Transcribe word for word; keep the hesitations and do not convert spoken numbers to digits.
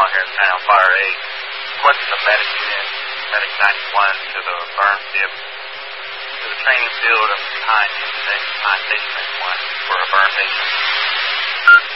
Long here in town, Fire eight. Requesting the medic unit, Medic ninety-one, to the burn tip, to the training field of behind Station ninety-one for a burn patient.